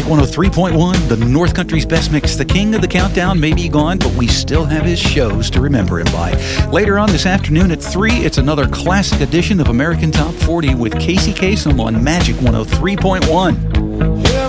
Magic 103.1, the North Country's best mix. The king of the countdown may be gone, but we still have his shows to remember him by. Later on this afternoon at 3, it's another classic edition of American Top 40 with Casey Kasem on Magic 103.1.